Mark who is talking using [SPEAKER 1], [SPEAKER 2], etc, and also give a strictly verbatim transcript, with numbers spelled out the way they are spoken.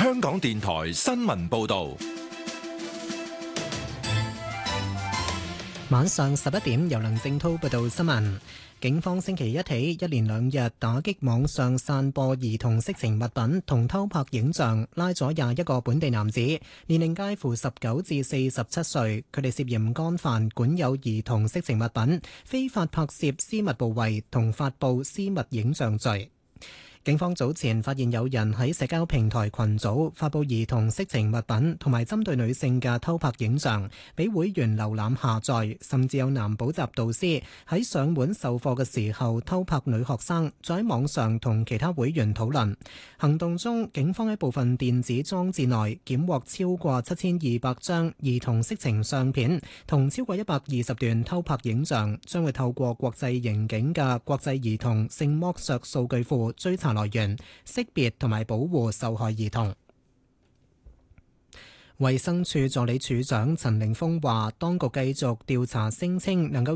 [SPEAKER 1] 香港電台新聞報道。
[SPEAKER 2] 晚上十一點，由梁正濤報道新聞。警方星期一起一連兩日打擊網上散播兒童色情物品同偷拍影像，拉咗廿一個本地男子，年齡介乎十九至四十七歲。佢哋涉嫌干犯管有兒童色情物品、非法拍攝私密部位同發布私密影像罪。警方早前發現有人喺社交平台群組發布兒童色情物品同埋針對女性嘅偷拍影像，俾會員瀏覽下載，甚至有男補習導師喺上門授課嘅時候偷拍女學生，再喺網上同其他會員討論。行動中，警方喺部分電子裝置內檢獲超過七千二百張兒童色情相片同超過一百二十段偷拍影像，將會透過國際刑警嘅國際兒童性剝削數據庫追查來源，識別同埋保護受害兒童。衛生署助理署長陳凌峰話，當局繼續調查聲稱能夠